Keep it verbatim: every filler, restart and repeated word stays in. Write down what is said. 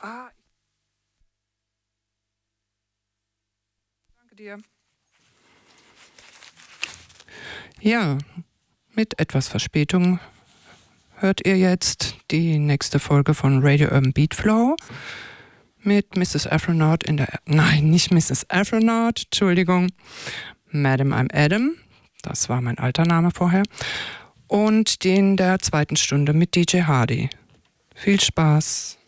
Ah, danke dir. Ja, mit etwas Verspätung hört ihr jetzt die nächste Folge von Radio Urban Beat Flow mit Missus Afronaut in der... Nein, nicht Missus Afronaut, Entschuldigung. Madam I'm Adam, das war mein alter Name vorher. Und in der zweiten Stunde mit D J Hardy. Viel Spaß!